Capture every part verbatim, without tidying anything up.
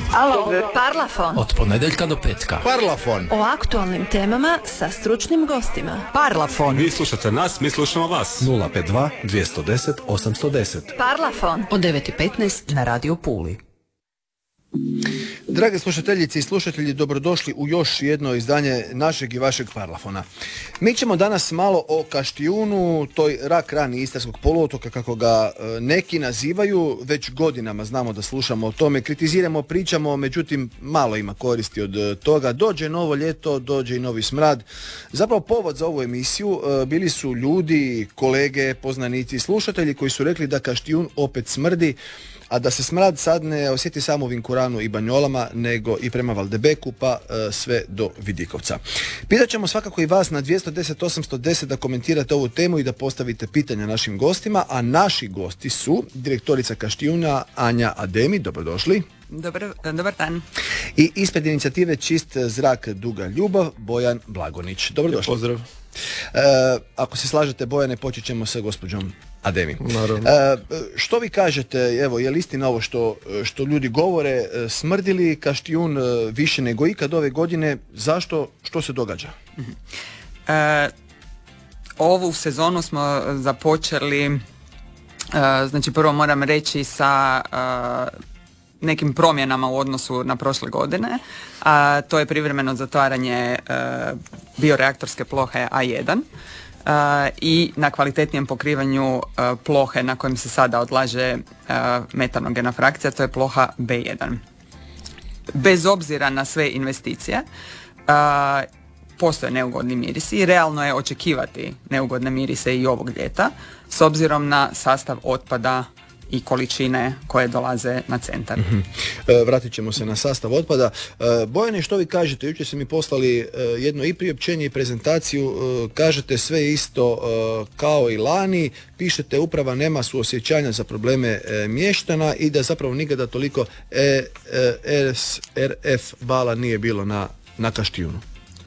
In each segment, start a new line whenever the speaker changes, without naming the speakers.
Alo, Parlafon.
Od ponedeljka do petka.
Parlafon.
O aktualnim temama sa stručnim gostima.
Parlafon.
Vi slušate nas, mi slušamo vas.
nula pet dva dvjesto deset osamsto deset.
Parlafon.
Od devet i petnaest na Radio Puli.
Drage slušateljice i slušatelji, dobrodošli u još jedno izdanje našeg i vašeg Parlafona. Mi ćemo danas malo o Kaštijunu, toj rak rani Istarskog poluotoka kako ga neki nazivaju. Već godinama znamo da slušamo o tome, kritiziramo, pričamo, međutim malo ima koristi od toga. Dođe novo ljeto, dođe i novi smrad. Zapravo povod za ovu emisiju bili su ljudi, kolege, poznanici, slušatelji koji su rekli da Kaštijun opet smrdi, a da se smrad sad ne osjeti samo u Vinkuranu i Banjolama, nego i prema Valdebeku, pa e, sve do Vidikovca. Pitat ćemo svakako i vas na dvjesto deset osamsto deset da komentirate ovu temu i da postavite pitanja našim gostima, a naši gosti su direktorica Kaštijuna Anja Ademi, dobrodošli.
Dobar, dobar dan.
I ispred inicijative Čist zrak Duga ljubav, Bojan Blagonić. Dobrodošli.
Pozdrav.
E, ako se slažete, Bojane, počet ćemo sa gospođom Ademi.
Naravno.
E, što vi kažete, evo, je li istina ovo što, što ljudi govore, smrdili Kaštijun više nego ikad ove godine, zašto, što se događa?
E, ovu sezonu smo započeli, e, znači prvo moram reći sa e, nekim promjenama u odnosu na prošle godine, a to je privremeno zatvaranje e, bioreaktorske plohe A jedan. Uh, i na kvalitetnijem pokrivanju uh, plohe na kojem se sada odlaže uh, metanogena frakcija, to je ploha B jedan. Bez obzira na sve investicije, uh, postoje neugodni mirisi i realno je očekivati neugodne mirise i ovog ljeta s obzirom na sastav otpada i količine koje dolaze na centar.
Mm-hmm. E, vratit ćemo se na sastav otpada. E, Bojane, što vi kažete? Jučer ste mi poslali e, jedno i priopćenje i prezentaciju. E, kažete sve isto e, kao i lani. Pišete uprava nema suosjećanja za probleme e, mještana i da zapravo nikada toliko e, e, S R F bala nije bilo na, na Kaštijunu.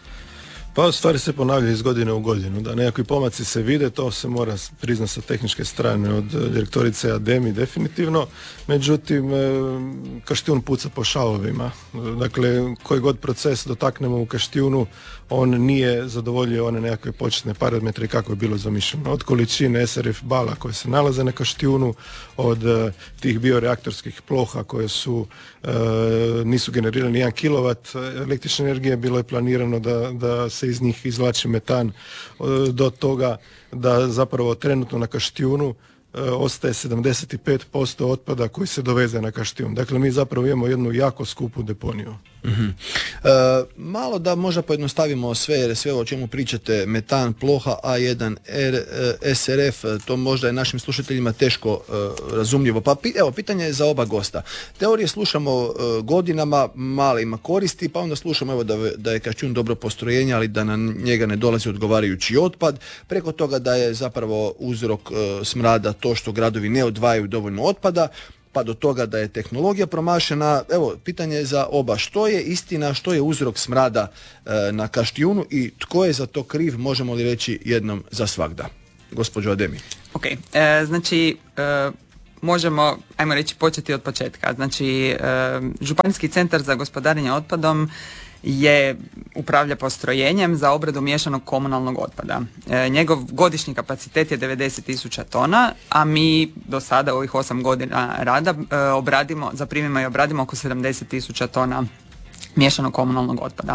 Pa stvari se ponavljaju iz godine u godinu, da nekakvi pomaci se vide, to se mora priznati sa tehničke strane od direktorice Ademi definitivno, međutim Kaštijun puca po šavovima, dakle koji god proces dotaknemo u Kaštijunu, on nije zadovoljio one nekakve početne parametre kako je bilo zamišljeno, od količine S R F bala koje se nalaze na Kaštijunu, od uh, tih bioreaktorskih ploha koje su uh, nisu generirali jedan kilovat električne energije, bilo je planirano da, da se iz njih izvlači metan, uh, do toga da zapravo trenutno na Kaštijunu uh, ostaje sedamdeset pet posto otpada koji se doveze na Kaštijun. Dakle, mi zapravo imamo jednu jako skupu deponiju.
Mm-hmm. E, malo da možda pojednostavimo sve, jer sve o čemu pričate, metan, ploha A jedan, R, S R F, to možda je našim slušateljima teško e, razumljivo. Pa evo, pitanje je za oba gosta. Teorije slušamo e, godinama, malo ima koristi, pa onda slušamo evo da, da je Kaštijun dobro postrojenje, ali da na njega ne dolazi odgovarajući otpad. Preko toga da je zapravo uzrok e, smrada to što gradovi ne odvajaju dovoljno otpada, pa do toga da je tehnologija promašena. Evo, pitanje je za oba. Što je istina, što je uzrok smrada e, na Kaštijunu i tko je za to kriv, možemo li reći jednom za svagda? Gospođo Ademi.
Ok, e, znači e, možemo, ajmo reći, početi od početka. Znači, e, Županijski centar za gospodarenje otpadom je upravlja postrojenjem za obradu miješanog komunalnog otpada. E, njegov godišnji kapacitet je devedeset tisuća tona, a mi do sada u ovih osam godina rada e, obradimo, zaprimimo i obradimo oko sedamdeset tisuća tona miješanog komunalnog otpada.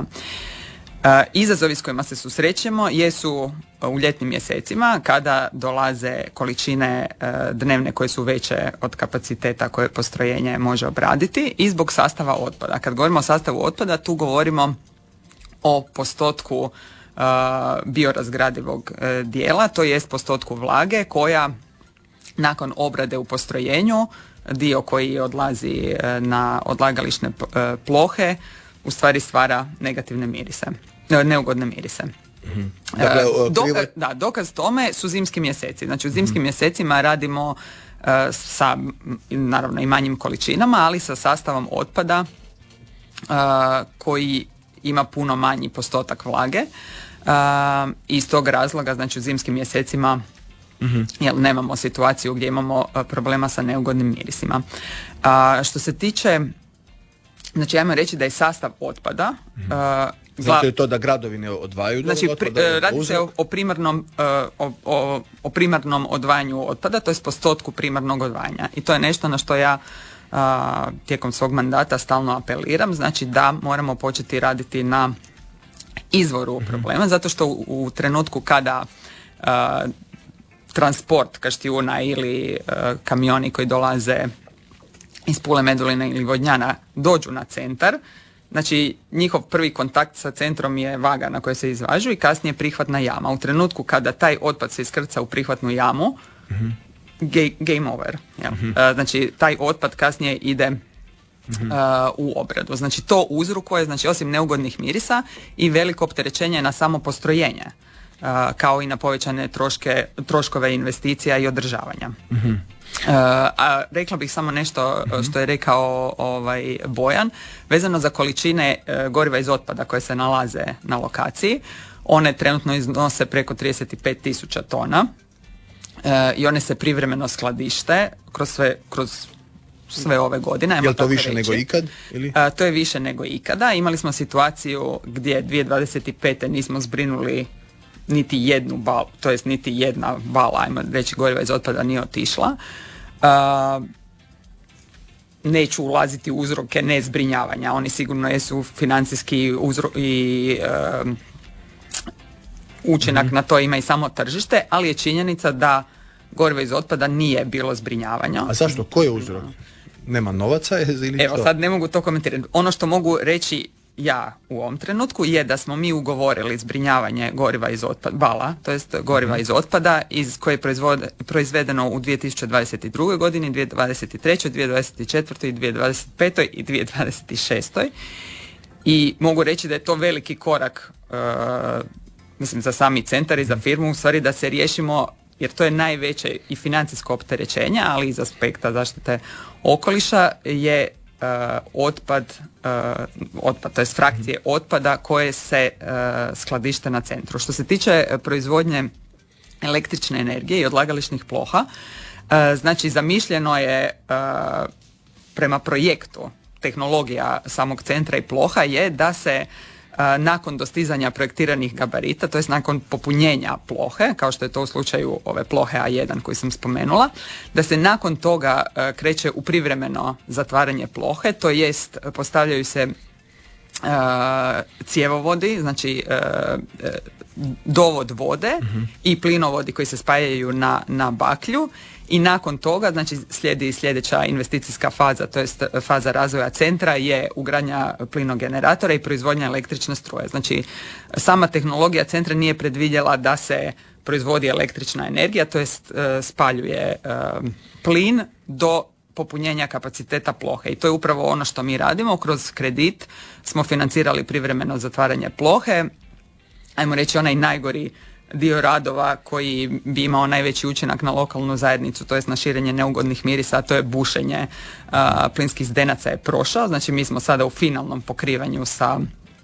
E, izazovi s kojima se susrećemo jesu u ljetnim mjesecima kada dolaze količine e, dnevne koje su veće od kapaciteta koje postrojenje može obraditi i zbog sastava otpada. Kad govorimo o sastavu otpada, tu govorimo o postotku e, biorazgradivog e, dijela, to jest postotku vlage koja nakon obrade u postrojenju, dio koji odlazi e, na odlagališne e, plohe, u stvari stvara negativne mirise, neugodne mirise.
Mm-hmm.
Dakle, dokaz, da, dokaz tome su zimski mjeseci. Znači u zimskim mm-hmm. mjesecima radimo uh, sa naravno i manjim količinama, ali sa sastavom otpada uh, koji ima puno manji postotak vlage. Uh, iz tog razloga, znači u zimskim mjesecima mm-hmm. jel, nemamo situaciju gdje imamo uh, problema sa neugodnim mirisima. Uh, što se tiče Znači, ajmo reći da je sastav otpada...
Mhm.
Uh,
Znači je to da gradovi ne odvajaju do
Znači,
otpada?
pri, radi se o, o, primarnom, o, o, o primarnom odvajanju otpada, to je postotku primarnog odvajanja. I to je nešto na što ja a, tijekom svog mandata stalno apeliram, znači da moramo početi raditi na izvoru problema, zato što u, u trenutku kada a, transport Kaštijuna ili a, kamioni koji dolaze iz Pule, Medulina ili Vodnjana dođu na centar, znači njihov prvi kontakt sa centrom je vaga na kojoj se izvažu i kasnije prihvatna jama. U trenutku kada taj otpad se iskrca u prihvatnu jamu, mm-hmm. ga, game over. Jel? Mm-hmm. Uh, znači taj otpad kasnije ide mm-hmm. uh, u obradu. Znači to uzrokuje, znači osim neugodnih mirisa i veliko opterećenje na samo postrojenje, uh, kao i na povećane troške, troškove investicija i održavanja. Mm-hmm. Uh, a rekla bih samo nešto mm-hmm. što je rekao ovaj Bojan vezano za količine uh, goriva iz otpada koje se nalaze na lokaciji. One trenutno iznose preko trideset pet tisuća tona uh, i one se privremeno skladište kroz sve, kroz sve ove godine.
Je li to više reći. nego ikad? Ili?
Uh, to je više nego ikada. Imali smo situaciju gdje dvije tisuće dvadeset pete nismo zbrinuli niti jednu balu, to jest niti jedna bala, ajmo reći, goriva iz otpada nije otišla. Uh, neću ulaziti u uzroke nezbrinjavanja, oni sigurno jesu financijski uzro- i uh, učinak mm-hmm. na to ima i samo tržište, ali je činjenica da gorivo iz otpada nije bilo zbrinjavanja.
A zašto? Ko je uzrok? Nema novaca ili
Evo,
što?
sad ne mogu to komentirati. Ono što mogu reći ja u ovom trenutku je da smo mi ugovorili zbrinjavanje goriva iz otpada, bala, to jest goriva mm-hmm. iz otpada iz koje je proizvode, proizvedeno u dvije tisuće dvadeset druge godini, dvije tisuće dvadeset treće, dvije tisuće dvadeset četvrte i dvije tisuće dvadeset pete i dvije tisuće dvadeset šeste. I mogu reći da je to veliki korak uh, mislim za sami centar i za firmu, u stvari da se riješimo, jer to je najveće i financijsko opterećenje, ali iz aspekta zaštite okoliša je Uh, otpad, uh, otpad, to je frakcije otpada koje se uh, skladište na centru. Što se tiče proizvodnje električne energije i odlagališnih ploha, uh, znači zamišljeno je uh, prema projektu tehnologija samog centra i ploha je da se uh, nakon dostizanja projektiranih gabarita, to jest nakon popunjenja plohe, kao što je to u slučaju ove plohe A jedan koju sam spomenula, da se nakon toga uh, kreće u privremeno zatvaranje plohe, to jest postavljaju se uh, cjevovodi, znači uh, dovod vode mm-hmm. i plinovodi koji se spajaju na, na baklju. I nakon toga, znači slijedi sljedeća investicijska faza, to jest faza razvoja centra je ugradnja plinogeneratora i proizvodnja električne struje. Znači sama tehnologija centra nije predvidjela da se proizvodi električna energija, to jest spaljuje plin do popunjenja kapaciteta plohe. I to je upravo ono što mi radimo. Kroz kredit smo financirali privremeno zatvaranje plohe, ajmo reći onaj najgori dio radova koji bi imao najveći učinak na lokalnu zajednicu, to jest na širenje neugodnih mirisa, a to je bušenje a, plinskih zdenaca je prošao. Znači mi smo sada u finalnom pokrivanju sa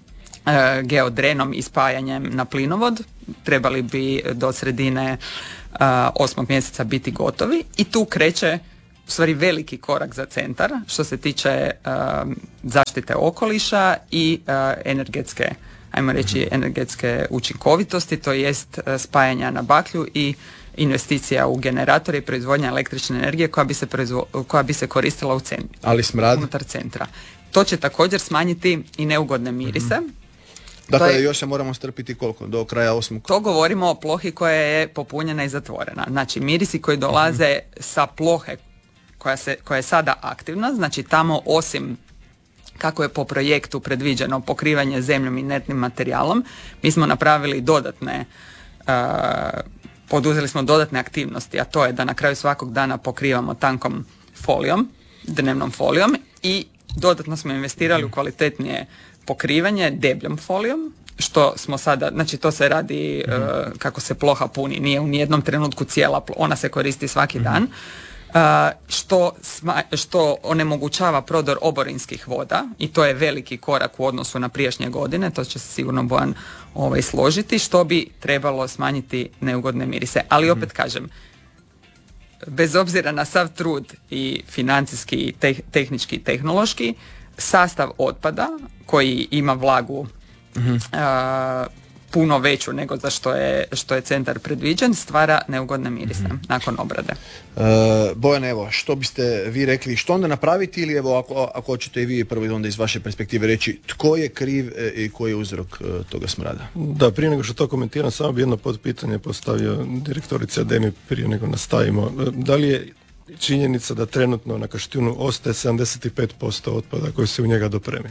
a, geodrenom i spajanjem na plinovod. Trebali bi do sredine a, osmog mjeseca biti gotovi i tu kreće u stvari veliki korak za centar što se tiče a, zaštite okoliša i a, energetske ajmo reći energetske učinkovitosti, to jest spajanja na baklju i investicija u generatore i proizvodnja električne energije koja bi se, proizvo- koja bi se koristila u centru,
ali smrad
unutar centra. To će također smanjiti i neugodne mirise. Mm-hmm.
Dakle, je, još se moramo strpiti koliko? Do kraja osmog?
To govorimo o plohi koja je popunjena i zatvorena. Znači, mirisi koji dolaze mm-hmm. sa plohe koja, se, koja je sada aktivna, znači tamo osim kako je po projektu predviđeno pokrivanje zemljom i inertnim materijalom, mi smo napravili dodatne, uh, poduzeli smo dodatne aktivnosti, a to je da na kraju svakog dana pokrivamo tankom folijom, dnevnom folijom i dodatno smo investirali u kvalitetnije pokrivanje debljom folijom, što smo sada, znači to se radi uh, kako se ploha puni, nije u nijednom trenutku cijela, ona se koristi svaki dan. Uh, što, sma, što onemogućava prodor oborinskih voda i to je veliki korak u odnosu na prijašnje godine, to će se sigurno Bojan ovaj, složiti, što bi trebalo smanjiti neugodne mirise. Ali opet kažem, bez obzira na sav trud i financijski, i teh, tehnički i tehnološki, sastav otpada koji ima vlagu mm-hmm. uh, puno veću nego za što je, što je centar predviđen, stvara neugodne mirise mm-hmm. nakon obrade.
Uh, Bojan, evo, što biste vi rekli, što onda napraviti, ili evo, ako, ako hoćete i vi prvo onda iz vaše perspektive reći, tko je kriv i koji je uzrok uh, toga smrada?
Da, prije nego što to komentiram, samo bi jedno podpitanje postavio direktorici Ademi prije nego nastavimo. Da li je činjenica da trenutno na Kaštijunu ostaje sedamdeset pet posto otpada koji se u njega dopremi?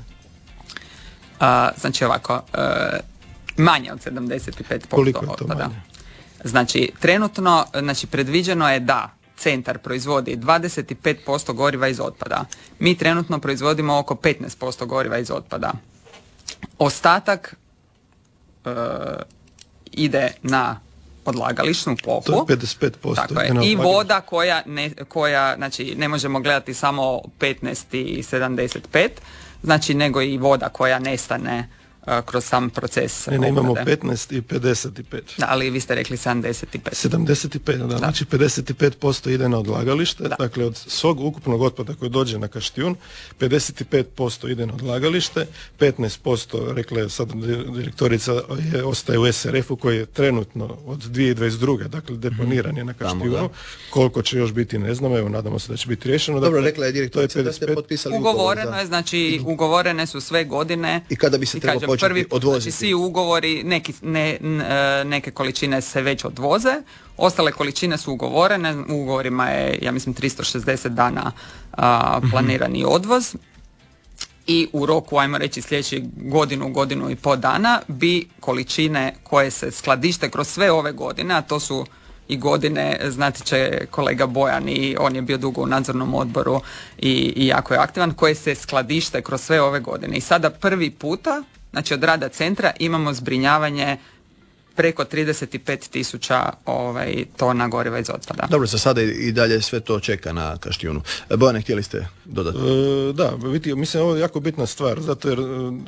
Uh, znači ovako, uh, manje od sedamdeset pet posto
Koliko je to
otpada.
manje?
Znači, trenutno, znači predviđeno je da centar proizvodi dvadeset pet posto goriva iz otpada. Mi trenutno proizvodimo oko petnaest posto goriva iz otpada. Ostatak uh, ide na odlagališnu plohu.
To je pedeset pet posto.
Tako je. I voda koja, ne, koja, znači ne možemo gledati samo petnaest i sedamdeset pet, znači nego i voda koja nestane uh, kroz sam proces
ne, ne, imamo
obrade.
petnaest i pedeset pet.
Da, ali vi ste rekli sedamdeset pet.
sedamdeset pet, da, da. Znači pedeset pet posto ide na odlagalište, da. Dakle od svog ukupnog otpada koji dođe na Kaštijun, pedeset pet posto ide na odlagalište, petnaest posto, rekla je sad direktorica, je, ostaje u S R F-u koji je trenutno od dvije tisuće dvadeset druge, dakle deponiran je na Kaštijunu. Koliko će još biti ne znamo, evo nadamo se da će biti riješeno.
Dobro,
dakle,
rekla je direktorica da ste potpisali
ugovoreno
ugovor.
je, znači ugovorene su sve godine.
I kada bi se trebalo početi
prvi,
odvoziti?
Znači svi ugovori, neki, ne, n, neke količine se već odvoze, ostale količine su ugovorene, u ugovorima je, ja mislim, tristo šezdeset dana a, planirani odvoz i u roku, ajmo reći, sljedeći godinu, godinu i pol dana bi količine koje se skladište kroz sve ove godine, a to su i godine, znati će kolega Bojan i on je bio dugo u nadzornom odboru i, i jako je aktivan, koje se skladište kroz sve ove godine. I sada prvi puta, znači od rada centra, imamo zbrinjavanje preko trideset pet tisuća ovaj, tona goriva iz otpada.
Dobro, za sada i dalje sve to čeka na Kaštijunu. Bojane, htjeli ste dodati?
E, da, vidite, mislim ovo je jako bitna stvar, zato jer e,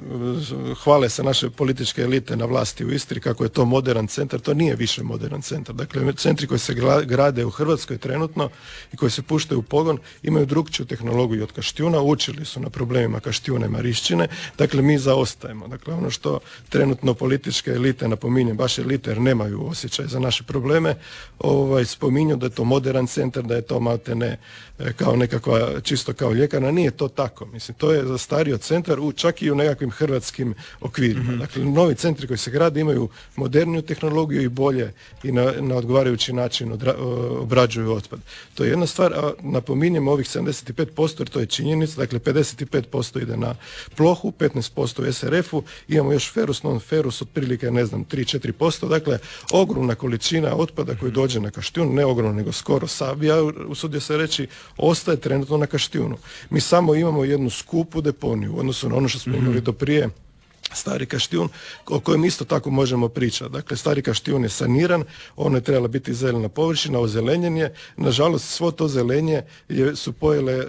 hvale se naše političke elite na vlasti u Istri kako je to moderan centar, to nije više moderan centar. Dakle, centri koji se grade u Hrvatskoj trenutno i koji se puštaju u pogon imaju drugčiju tehnologiju od Kaštijuna, učili su na problemima Kaštijune i Marišćine, dakle mi zaostajemo. Dakle, ono što trenutno političke elite, napominjem, baš elite jer nemaju osjećaj za naše probleme, ovaj, spominju da je to moderan centar, da je to maltene kao nekakva, čisto kao ljekarna. Nije to tako. Mislim, to je zastario centar u, čak i u nekakvim hrvatskim okvirima. Mm-hmm. Dakle, novi centri koji se grade imaju moderniju tehnologiju i bolje i na, na odgovarajući način odra, obrađuju otpad. To je jedna stvar, a napominjem ovih sedamdeset pet posto jer to je činjenica, dakle pedeset pet posto ide na plohu, petnaest posto u S R F-u, imamo još ferus, non ferus, otprilike, ne znam, tri do četiri posto, dakle, ogromna količina otpada koji dođe na Kaštijun, ne ogromno, nego skoro sav, ja usudio se reći, ostaje trenutno na Kaštijunu. Mi samo imamo jednu skupu deponiju u odnosu na ono što smo mm-hmm. imali do prije, Stari Kaštijun, o kojem isto tako možemo pričati. Dakle, Stari Kaštijun je saniran, ono je trebala biti zelena površina, ozelenjen je. Nažalost, svo to zelenje je, su pojele e,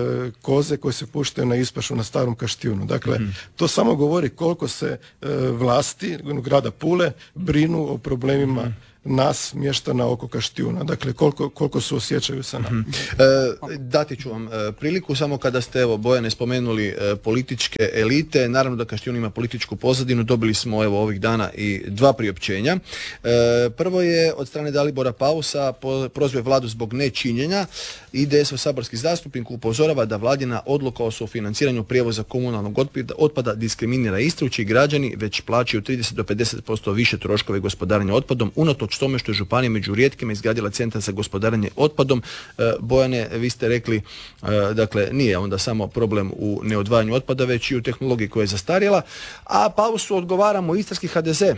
koze koje se puštaju na ispašu na Starom Kaštijunu. Dakle, mm-hmm. to samo govori koliko se e, vlasti grada Pule brinu o problemima mm-hmm. nas mještana oko Kaštijuna. Dakle, koliko, koliko su osjećaju sa nama.
Mm-hmm. E, dati ću vam e, priliku, samo kada ste, evo, Bojane, spomenuli e, političke elite, naravno da Kaštijun ima političku pozadinu, dobili smo, evo, ovih dana i dva priopćenja. E, prvo je od strane Dalibora Pausa, po, prozve vladu zbog nečinjenja. I D S O saborski zastupnik upozorava da vladina odluka o sufinanciranju prijevoza komunalnog otpada diskriminira Istru, čiji građani već plaćaju trideset do pedeset posto više troškove gospodarenja otpadom, unatoč tome što je županija među rijetkima izgradila centar za gospodarenje otpadom. E, Bojane, vi ste rekli, e, dakle, nije onda samo problem u neodvajanju otpada, već i u tehnologiji koja je zastarjela, a Pausu odgovaramo istarski H D Z.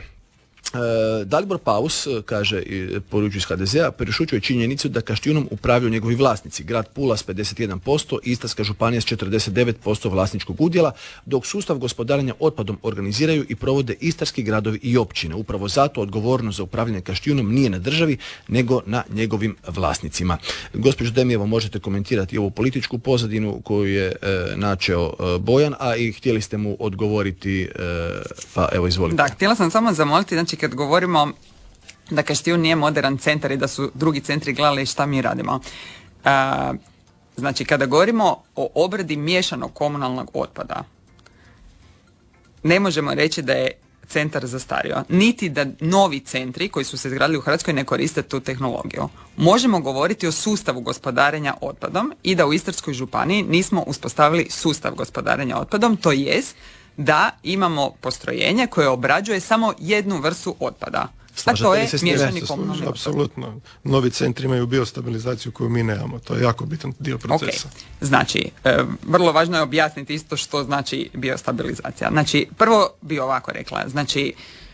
E, Dalibor Paus, kaže, poručuje iz H D Z-a, prešućuje činjenicu da Kaštijunom upravljaju njegovi vlasnici. Grad Pula s pedeset jedan posto, Istarska županija s četrdeset devet posto vlasničkog udjela, dok sustav gospodarenja otpadom organiziraju i provode istarski gradovi i općine. Upravo zato odgovornost za upravljanje Kaštijunom nije na državi, nego na njegovim vlasnicima. Gospođo Demijevo, možete komentirati ovu političku pozadinu koju je e, načeo e, Bojan, a i htjeli ste mu odgovoriti, e, pa evo, izvolite.
Da, htjela sam samo zamoliti, znači kad govorimo da Kaštijun nije moderan centar i da su drugi centri gledali šta mi radimo. E, znači, kada govorimo o obradi miješanog komunalnog otpada, ne možemo reći da je centar zastario, niti da novi centri koji su se izgradili u Hrvatskoj ne koriste tu tehnologiju. Možemo govoriti o sustavu gospodarenja otpadom i da u Istarskoj županiji nismo uspostavili sustav gospodarenja otpadom, to jest da imamo postrojenje koje obrađuje samo jednu vrstu otpada. A to je miješani komunalni otpad.
Apsolutno. Novi centri imaju biostabilizaciju koju mi nemamo. To je jako bitan dio procesa.
Okay. Znači, e, vrlo važno je objasniti isto što znači biostabilizacija. Znači, prvo bi ovako rekla. Znači,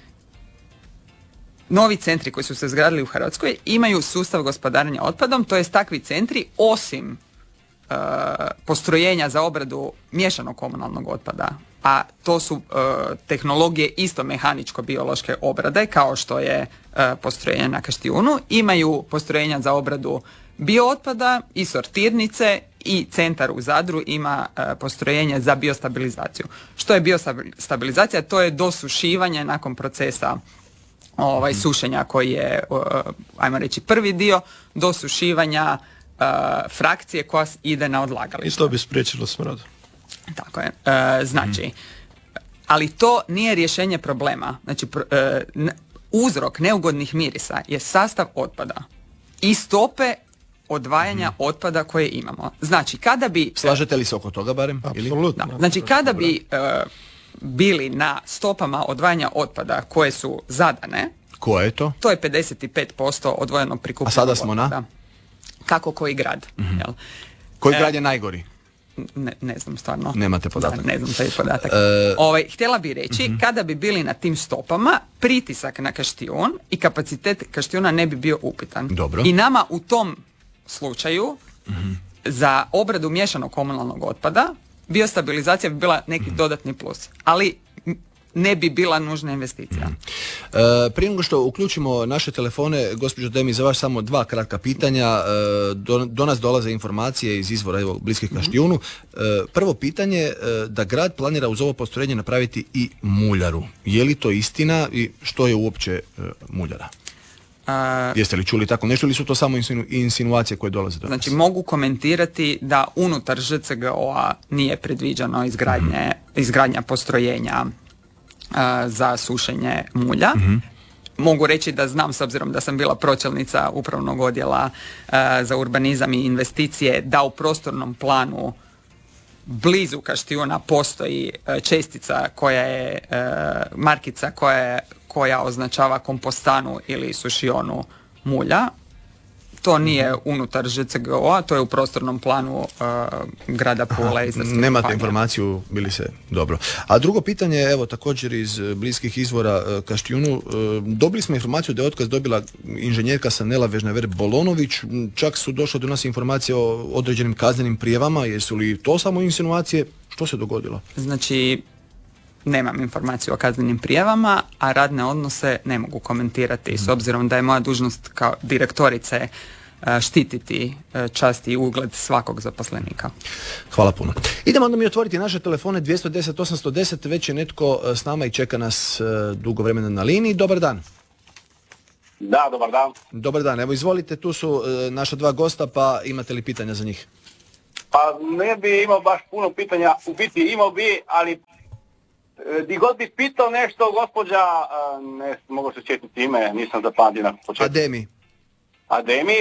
novi centri koji su se izgradili u Hrvatskoj imaju sustav gospodarenja otpadom, to jest takvi centri osim e, postrojenja za obradu miješanog komunalnog otpada, a to su e, tehnologije isto mehaničko-biološke obrade, kao što je e, postrojenje na Kaštijunu, imaju postrojenja za obradu biootpada i sortirnice, i centar u Zadru ima e, postrojenje za biostabilizaciju. Što je biostabilizacija? To je dosušivanje nakon procesa ovaj, sušenja koji je, e, ajmo reći, prvi dio, dosušivanja e, frakcije koja ide na odlagalište.
I to bi spriječilo smrad.
Tako je. E, znači, ali to nije rješenje problema. Znači, pr, e, n, uzrok neugodnih mirisa je sastav otpada i stope odvajanja mm. otpada koje imamo. Znači, kada bi...
Slažete li se oko toga barem?
Apsolutno.
Da. Znači, kada bi e, bili na stopama odvajanja otpada koje su zadane...
Koje je to?
To je pedeset pet posto odvojenog prikupljenog otpada.
A sada smo otpada. Na?
Kako koji grad. Mm-hmm. Jel?
Koji
e,
grad je najgori?
Ne, ne znam stvarno.
Nemate podatak.
Da, ne znam taj podatak.
E...
Ovaj, htjela bi reći, uh-huh. kada bi bili na tim stopama, pritisak na Kaštijun i kapacitet Kaštijuna ne bi bio upitan.
Dobro.
I nama u tom slučaju uh-huh. za obradu miješanog komunalnog otpada biostabilizacija bi bila neki uh-huh. dodatni plus. Ali ne bi bila nužna investicija.
Mm. E, prije nego što uključimo naše telefone, gospođo Demi, za vas samo dva kratka pitanja. E, do, do nas dolaze informacije iz izvora evo, bliskih Kaštijunu. E, prvo pitanje, e, da grad planira uz ovo postrojenje napraviti i muljaru. Je li to istina i što je uopće e, muljara? A, Jeste li čuli tako nešto ili su to samo insinu, insinuacije koje dolaze do nas?
Znači, mogu komentirati da unutar Ž C G O-a nije predviđeno izgradnje, mm. izgradnja postrojenja za sušenje mulja. Mm-hmm. Mogu reći da znam, s obzirom da sam bila pročelnica upravnog odjela uh, za urbanizam i investicije, da u prostornom planu blizu Kaštijuna postoji uh, čestica koja je uh, markica koja, je, koja označava kompostanu ili sušionu mulja. To nije unutar Ž C G O-a, to je u prostornom planu uh, grada Pule.
Nemate informaciju, bili se dobro. A drugo pitanje, evo također iz bliskih izvora uh, Kaštijunu, uh, dobili smo informaciju da je otkaz dobila inženjerka Sanela Vežnaver Bolonović, čak su došle do nas informacije o određenim kaznenim prijavama, jesu li to samo insinuacije, što se dogodilo?
Znači, nemam informaciju o kaznenim prijavama, a radne odnose ne mogu komentirati mm. s obzirom da je moja dužnost kao direktorice štititi čast i ugled svakog zaposlenika.
Hvala puno. Idemo onda mi otvoriti naše telefone dvjesto deset osamsto deset, već je netko s nama i čeka nas dugo vremena na liniji. Dobar dan.
Da, dobar dan.
Dobar dan, evo izvolite, tu su naša dva gosta, pa imate li pitanja za njih?
Pa ne bi imao baš puno pitanja, u biti imao bi, ali di god bi pitao nešto, gospođa, ne mogu se sjetiti ime, nisam zapamtio na početku.
Ademi.
Ademi,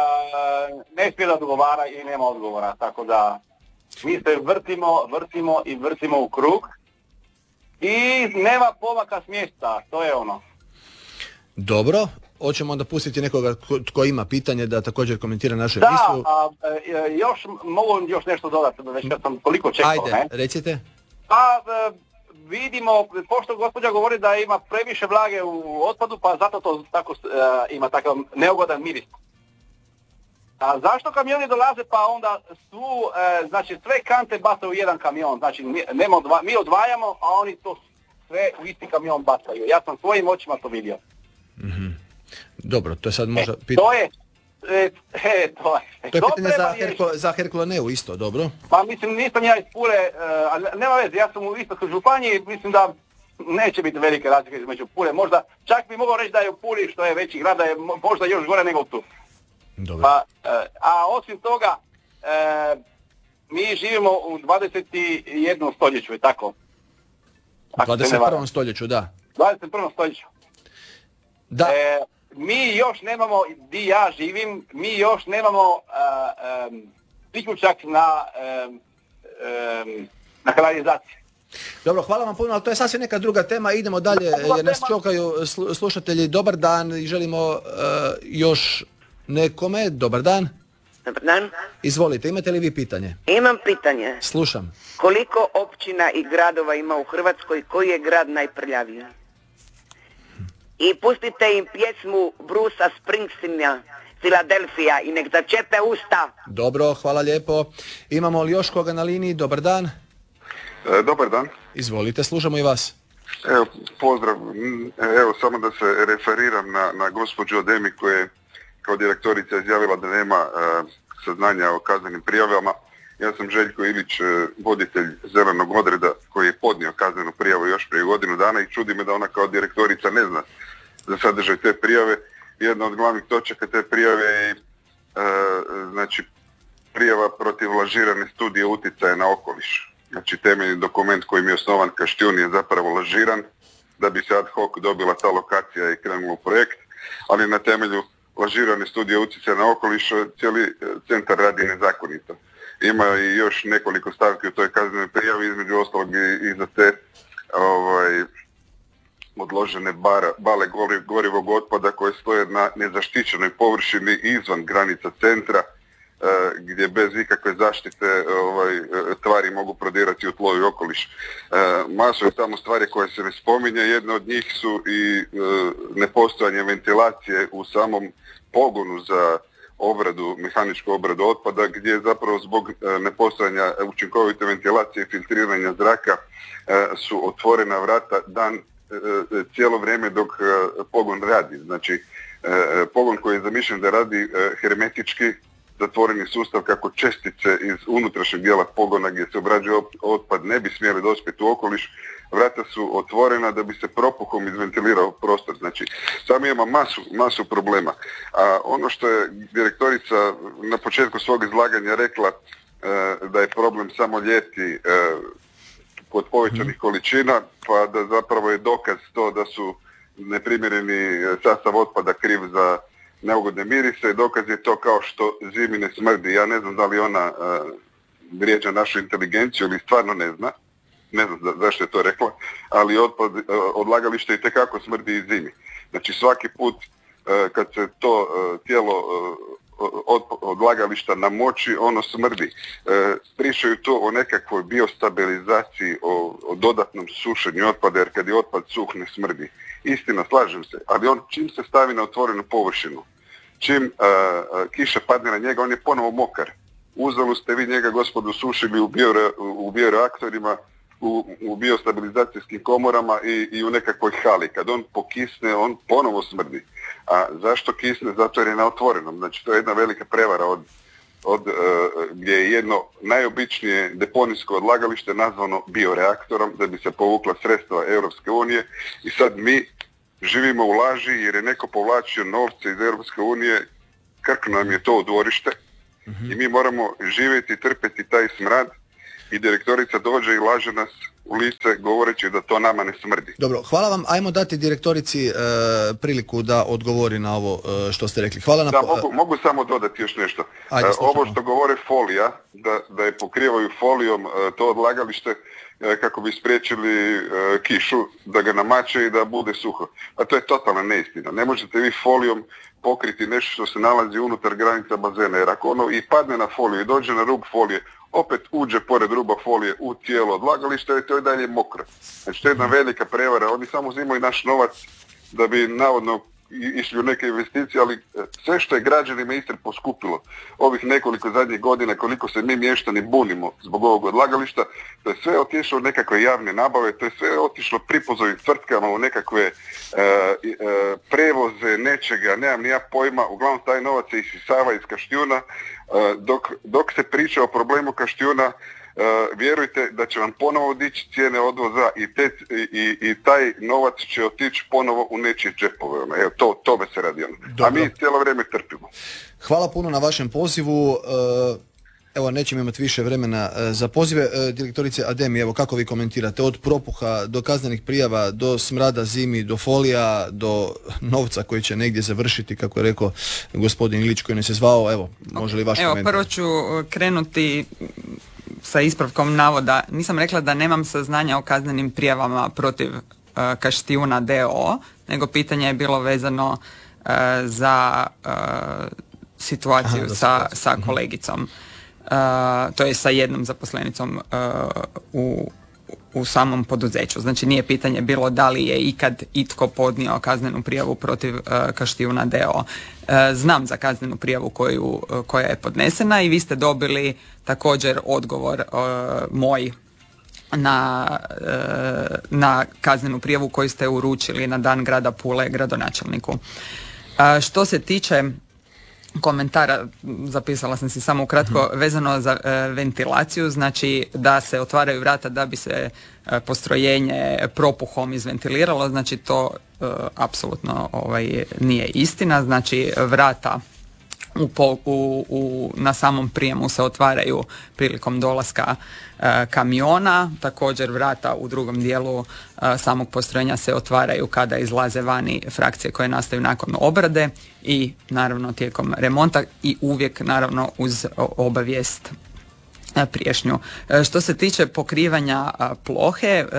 ne smije da odgovara i nema odgovora, tako da mi se vrtimo, vrtimo i vrtimo u krug i nema pomaka s mjesta, to je ono.
Dobro, hoćemo onda pustiti nekoga tko ima pitanje da također komentira našu
da,
emisiju.
Da, još mogu još nešto dodati, već kad sam toliko čekao.
Ajde,
ne?
recite.
Pa vidimo, pošto gospođa govori da ima previše vlage u otpadu, pa zato to tako uh, ima takav neugodan miris. A zašto kamioni dolaze pa onda su, uh, znači sve kante bacaju u jedan kamion, znači nema odva, mi odvajamo, a oni to sve u isti kamion bacaju. Ja sam svojim očima to vidio.
Mm-hmm. Dobro, to je sad možda...
E, pit... To je, e, e, to je...
To je pitanje za, Herko, za Herkulaneu isto, dobro?
Pa mislim, nisam ja iz Pule, uh, ali nema veze, ja sam u Istarskoj županiji, mislim da neće biti velike razlike između Pule. Možda, čak bi mogao reći da je u Puli, što je veći grad, da je možda još gore nego tu.
Dobro.
Pa, a osim toga, e, mi živimo u dvadeset jednom stoljeću, je tako?
U dvadeset prvom stoljeću, da.
dvadeset prvom stoljeću.
Da.
E, mi još nemamo, di ja živim, mi još nemamo uh, um, priključak na, um, um, na kanalizaciju.
Dobro, hvala vam puno, ali to je sasvim neka druga tema. Idemo dalje jer nas čokaju slušatelji. Dobar dan i želimo uh, još nekome. Dobar dan.
Dobar dan.
Izvolite, imate li vi pitanje?
Imam pitanje.
Slušam.
Koliko općina i gradova ima u Hrvatskoj, koji je grad najprljaviji? I pustite im pjesmu Bruce'a Springsteena, Filadelfija, i nek začepe usta.
Dobro, hvala lijepo. Imamo li još koga na liniji? Dobar dan.
E, dobar dan.
Izvolite, slušamo i vas.
Evo, pozdrav. Evo, samo da se referiram na, na gospođu Ademi koja je kao direktorica izjavila da nema e, saznanja o kaznenim prijavama. Ja sam Željko Ilić, e, voditelj Zelenog odreda koji je podnio kaznenu prijavu još prije godinu dana i čudi me da ona kao direktorica ne zna za sadržaj te prijave. Jedna od glavnih točaka te prijave je e, znači, prijava protiv lažirane studije utjecaja na okoliš. Znači temeljni dokument kojim je osnovan Kaštjun je zapravo lažiran da bi se ad hoc dobila ta lokacija i krenulo u projekt, ali na temelju lažirane studije utjecaja na okoliš cijeli centar radi nezakonito. Ima i još nekoliko stavki u toj kaznenoj prijavi, između ostalog i, i za te ovaj, odložene bara, bale gorivog otpada koje stoje na nezaštićenoj površini izvan granica centra, gdje bez ikakve zaštite ovaj, tvari mogu prodirati u tlo i okoliš. E, masu je tamo stvari koje se ne spominje, jedna od njih su i e, nepostojanje ventilacije u samom pogonu za obradu, mehaničku obradu otpada, gdje zapravo zbog e, nepostojanja učinkovite ventilacije i filtriranja zraka e, su otvorena vrata dan e, cijelo vrijeme dok e, pogon radi. Znači, e, pogon koji je zamišljen da radi e, hermetički, zatvoreni sustav kako čestice iz unutrašnjeg dijela pogona gdje se obrađuje otpad ne bi smjeli dospjeti u okoliš, vrata su otvorena da bi se propuhom izventilirao prostor. Znači, samo ima masu, masu problema. A ono što je direktorica na početku svog izlaganja rekla, e, da je problem samo ljeti e, kod povećanih količina, pa da zapravo je dokaz to da su neprimjereni sastav otpada kriv za neugodne mirise, dokaz je to kao što zimi ne smrdi. Ja ne znam da li ona uh, vrijeđa našu inteligenciju ili stvarno ne zna, ne znam za, zašto je to rekla, ali otpad, uh, odlagalište i tekako smrdi i zimi. Znači svaki put uh, kad se to uh, tijelo uh, od, odlagališta namoči, ono smrdi. Uh, pričaju to o nekakvoj biostabilizaciji, o, o dodatnom sušenju otpada, jer kad je otpad suh ne smrdi. Istina, slažem se, ali on čim se stavi na otvorenu površinu, čim uh, uh, kiša padne na njega, on je ponovo mokar. Uzalud ste vi njega, gospodu, sušili u, bio, u bioreaktorima, u, u biostabilizacijskim komorama i, i u nekakvoj hali. Kad on pokisne, on ponovo smrdi. A zašto kisne? Zato jer je na otvorenom. Znači, to je jedna velika prevara od, od uh, gdje je jedno najobičnije deponijsko odlagalište nazvano bioreaktorom da bi se povukla sredstva Europske unije i sad mi živimo u laži jer je neko povlačio novce iz Europske unije, krkno nam je to u dvorište mm-hmm. i mi moramo živjeti i trpeti taj smrad i direktorica dođe i laže nas u lice govoreći da to nama ne smrdi.
Dobro, hvala vam. Ajmo dati direktorici e, priliku da odgovori na ovo e, što ste rekli. Hvala na...
Da, mogu, mogu samo dodati još nešto.
Ajde,
e, ovo što govore folija, da, da je pokrivaju folijom e, to odlagalište e, kako bi spriječili e, kišu, da ga namače i da bude suho. A to je totalna neistina. Ne možete vi folijom pokriti nešto što se nalazi unutar granica bazena, jer ako ono i padne na foliju i dođe na rub folije, opet uđe pored ruba folije u tijelo odlagališta i to je dalje mokro. Znači to je jedna velika prevara. Oni samo uzimaju naš novac da bi navodno išli u neke investicije, ali sve što je građanima Istre poskupilo ovih nekoliko zadnjih godina, koliko se mi mještani bunimo zbog ovog odlagališta, to je sve otišlo u nekakve javne nabave, to je sve otišlo pripozovim tvrtkama u nekakve e, e, prevoze nečega, nemam ni ja pojma, uglavnom taj novac se isisava iz Kaštjuna, e, dok, dok se priča o problemu Kaštjuna, vjerujte da će vam ponovo dići cijene odvoza i, te, i, i taj novac će otići ponovo u nečije džepove. Ono. Evo, to, to be se radi. Ono. A mi cijelo vrijeme trpimo.
Hvala puno na vašem pozivu. Evo, nećemo imati više vremena za pozive. Direktorice Ademi, evo kako vi komentirate od propuha do kaznenih prijava, do smrada zimi, do folija, do novca koji će negdje završiti, kako je rekao gospodin Ilić koji nas je zvao. Evo, može li vaš
Evo,
komentar?
prvo ću krenuti sa ispravkom navoda. Nisam rekla da nemam saznanja o kaznenim prijavama protiv uh, Kaštijuna d o o, nego pitanje je bilo vezano uh, za uh, situaciju Aha, sa, sa kolegicom. Uh, to je sa jednom zaposlenicom uh, u, u samom poduzeću. Znači nije pitanje bilo da li je ikad itko podnio kaznenu prijavu protiv uh, Kaštijuna d o o. Uh, znam za kaznenu prijavu koju, uh, koja je podnesena i vi ste dobili također odgovor uh, moj na, uh, na kaznenu prijavu koju ste uručili na dan grada Pule gradonačelniku. Uh, što se tiče komentara, zapisala sam si samo ukratko, hmm. vezano za e, ventilaciju, znači da se otvaraju vrata da bi se e, postrojenje propuhom izventiliralo, znači to e, apsolutno ovaj, nije istina, znači vrata u, po, u, u, na samom prijemu se otvaraju prilikom dolaska e, kamiona, također vrata u drugom dijelu e, samog postrojenja se otvaraju kada izlaze vani frakcije koje nastaju nakon obrade i naravno tijekom remonta i uvijek naravno uz obavijest e, priješnju. E, što se tiče pokrivanja a, plohe, e,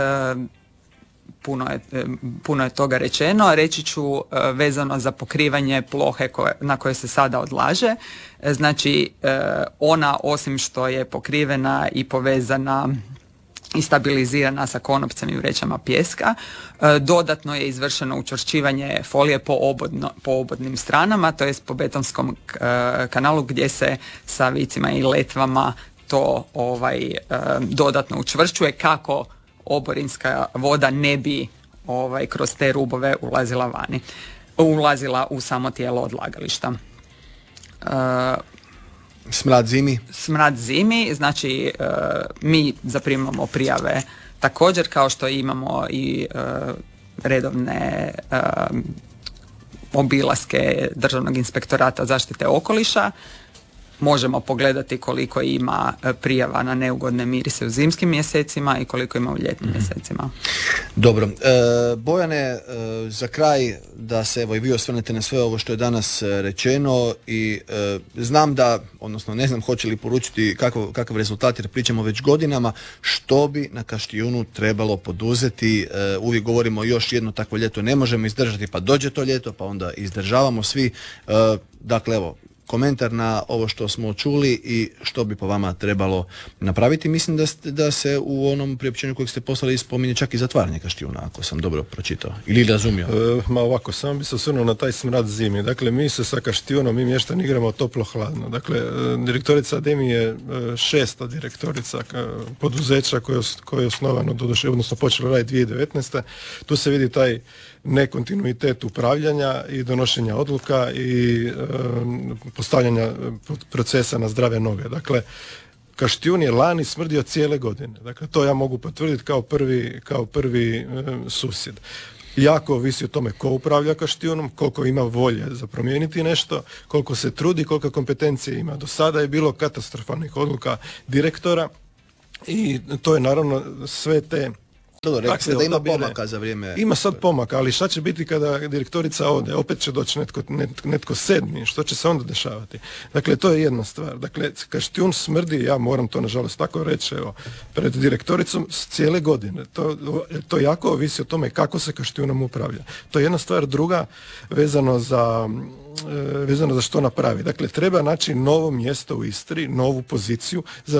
Puno je, puno je toga rečeno, reći ću vezano za pokrivanje plohe koje, na koje se sada odlaže. Znači ona osim što je pokrivena i povezana i stabilizirana sa konopcem i vrećama pijeska, dodatno je izvršeno učvršćivanje folije po, obodno, po obodnim stranama, to jest po betonskom kanalu gdje se sa vicima i letvama to ovaj, dodatno učvršćuje kako oborinska voda ne bi ovaj, kroz te rubove ulazila vani, ulazila u samo tijelo odlagališta. Uh,
smrad zimi?
Smrad zimi, znači uh, mi zaprimamo prijave također kao što imamo i uh, redovne uh, obilaske Državnog inspektorata zaštite okoliša. Možemo pogledati koliko ima prijava na neugodne mirise u zimskim mjesecima i koliko ima u ljetnim mm-hmm. mjesecima.
Dobro. E, Bojane, e, za kraj da se evo i vi osvrnete na sve ovo što je danas rečeno i e, znam da, odnosno ne znam hoće li poručiti kakav, kakav rezultat jer pričamo već godinama, što bi na Kaštijunu trebalo poduzeti. E, uvijek govorimo još jedno takvo ljeto ne možemo izdržati, pa dođe to ljeto, pa onda izdržavamo svi. E, dakle, evo, komentar na ovo što smo čuli i što bi po vama trebalo napraviti. Mislim da, ste, da se u onom priopćenju kojeg ste poslali spominje čak i zatvaranje Kaštijuna, ako sam dobro pročitao ili razumio.
E, ma ovako, samo bi se osvrnuo na taj smrad zimi. Dakle, mi se sa Kaštijunom, mi mještani igramo toplo-hladno. Dakle, direktorica Ademi je šesta direktorica poduzeća koje, koje je osnovano, doduše, odnosno počelo raditi dvije tisuće devetnaeste. Tu se vidi taj nekontinuitet upravljanja i donošenja odluka i e, postavljanja procesa na zdrave noge. Dakle, Kaštijun je lani smrdio cijele godine. Dakle, to ja mogu potvrditi kao prvi, kao prvi e, susjed. Jako ovisi o tome ko upravlja Kaštijunom, koliko ima volje za promijeniti nešto, koliko se trudi, koliko kompetencije ima. Do sada je bilo katastrofalnih odluka direktora i to je naravno sve te
Dobro, rekli ste da ima pomaka za vrijeme...
Ima sad pomaka, ali šta će biti kada direktorica ode? Opet će doći netko, net, netko sedmi, što će se onda dešavati? Dakle, to je jedna stvar. Dakle, Kaštijun smrdi, ja moram to nažalost tako reći, evo, pred direktoricom s cijele godine. To, to jako ovisi o tome kako se Kaštijunom upravlja. To je jedna stvar. Druga, vezano za... vezano za što napravi. Dakle, treba naći novo mjesto u Istri, novu poziciju za